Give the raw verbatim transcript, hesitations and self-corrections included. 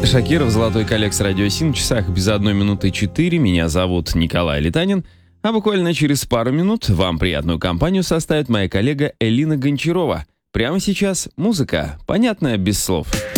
Шакиров, Золотой коллекс Радио семь, в часах без одной минуты четыре. Меня зовут Николай Литанин. А буквально через пару минут вам приятную компанию составит моя коллега Элина Гончарова. Прямо сейчас музыка, понятная без слов.